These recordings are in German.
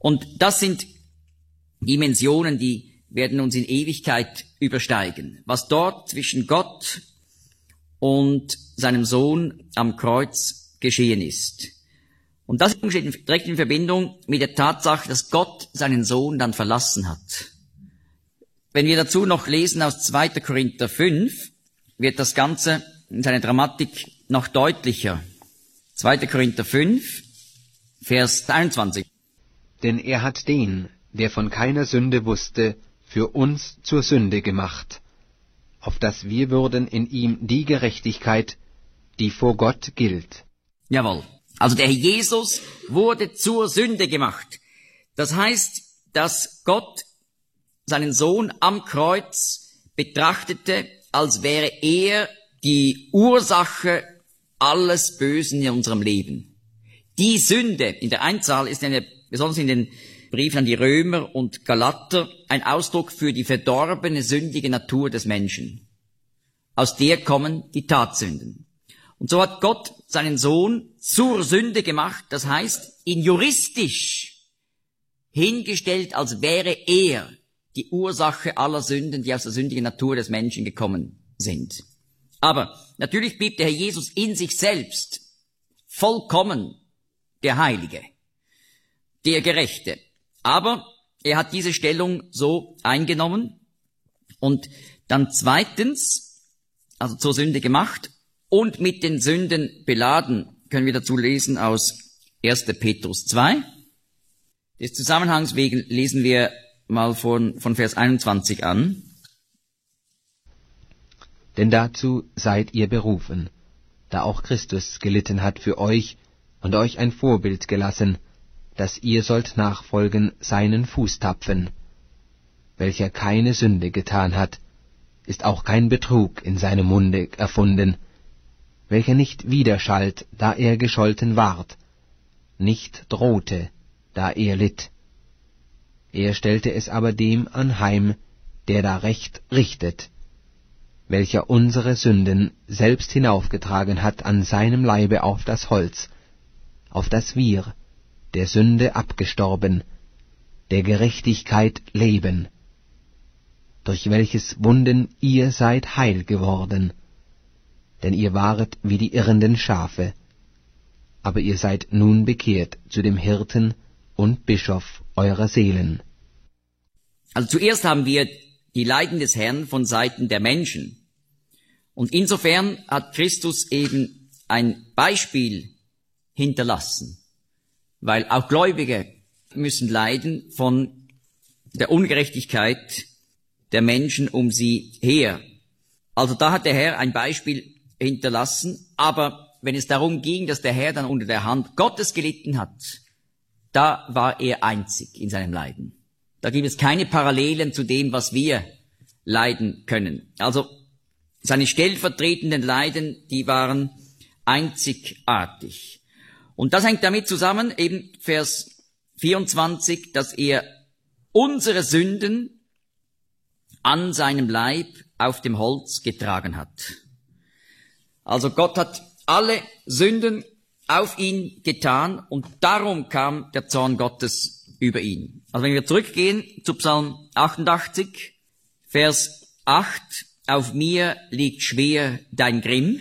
Und das sind Dimensionen, die werden uns in Ewigkeit übersteigen. Was dort zwischen Gott und seinem Sohn am Kreuz geschehen ist. Und das steht direkt in Verbindung mit der Tatsache, dass Gott seinen Sohn dann verlassen hat. Wenn wir dazu noch lesen aus 2. Korinther 5, wird das Ganze in seiner Dramatik noch deutlicher. 2. Korinther 5, Vers 21. Denn er hat den, der von keiner Sünde wusste, für uns zur Sünde gemacht, auf dass wir würden in ihm die Gerechtigkeit, die vor Gott gilt. Jawohl. Also der Herr Jesus wurde zur Sünde gemacht. Das heißt, dass Gott seinen Sohn am Kreuz betrachtete, als wäre er die Ursache alles Bösen in unserem Leben. Die Sünde in der Einzahl ist besonders in den Briefen an die Römer und Galater ein Ausdruck für die verdorbene, sündige Natur des Menschen. Aus der kommen die Tatsünden. Und so hat Gott seinen Sohn zur Sünde gemacht, das heißt, ihn juristisch hingestellt, als wäre er die Ursache aller Sünden, die aus der sündigen Natur des Menschen gekommen sind. Aber natürlich blieb der Herr Jesus in sich selbst vollkommen der Heilige, der Gerechte. Aber er hat diese Stellung so eingenommen und dann zweitens, also zur Sünde gemacht und mit den Sünden beladen, können wir dazu lesen aus 1. Petrus 2. Des Zusammenhangs wegen lesen wir mal von Vers 21 an. Denn dazu seid ihr berufen, da auch Christus gelitten hat für euch und euch ein Vorbild gelassen, dass ihr sollt nachfolgen seinen Fußtapfen. Welcher keine Sünde getan hat, ist auch kein Betrug in seinem Munde erfunden, welcher nicht widerschallt, da er gescholten ward, nicht drohte, da er litt. Er stellte es aber dem anheim, der da Recht richtet, welcher unsere Sünden selbst hinaufgetragen hat an seinem Leibe auf das Holz, auf das wir, der Sünde abgestorben, der Gerechtigkeit leben, durch welches Wunden ihr seid heil geworden, denn ihr waret wie die irrenden Schafe, aber ihr seid nun bekehrt zu dem Hirten und Bischof eurer Seelen. Also zuerst haben wir die Leiden des Herrn von Seiten der Menschen. Und insofern hat Christus eben ein Beispiel hinterlassen, weil auch Gläubige müssen leiden von der Ungerechtigkeit der Menschen um sie her. Also da hat der Herr ein Beispiel hinterlassen, aber wenn es darum ging, dass der Herr dann unter der Hand Gottes gelitten hat, da war er einzig in seinem Leiden. Da gibt es keine Parallelen zu dem, was wir leiden können. Also seine stellvertretenden Leiden, die waren einzigartig. Und das hängt damit zusammen, eben Vers 24, dass er unsere Sünden an seinem Leib auf dem Holz getragen hat. Also Gott hat alle Sünden auf ihn getan und darum kam der Zorn Gottes über ihn. Also wenn wir zurückgehen zu Psalm 88, Vers 8, auf mir liegt schwer dein Grimm,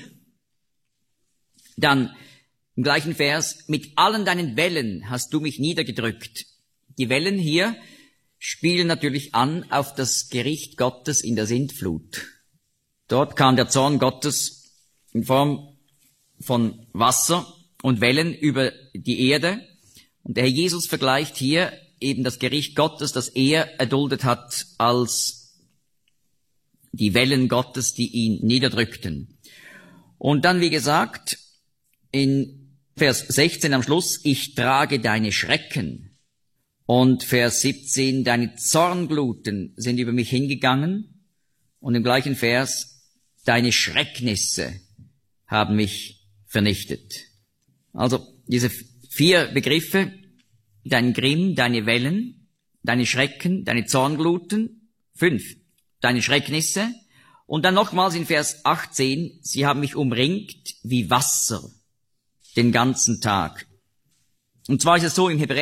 dann im gleichen Vers, mit allen deinen Wellen hast du mich niedergedrückt. Die Wellen hier spielen natürlich an auf das Gericht Gottes in der Sintflut. Dort kam der Zorn Gottes in Form von Wasser und Wellen über die Erde. Und der Herr Jesus vergleicht hier eben das Gericht Gottes, das er erduldet hat, als die Wellen Gottes, die ihn niederdrückten. Und dann, wie gesagt, in Vers 16 am Schluss, ich trage deine Schrecken. Und Vers 17, deine Zorngluten sind über mich hingegangen. Und im gleichen Vers, deine Schrecknisse haben mich vernichtet. Also diese 4 Begriffe, dein Grimm, deine Wellen, deine Schrecken, deine Zorngluten, 5, deine Schrecknisse. Und dann nochmals in Vers 18, sie haben mich umringt wie Wasser den ganzen Tag. Und zwar ist es so im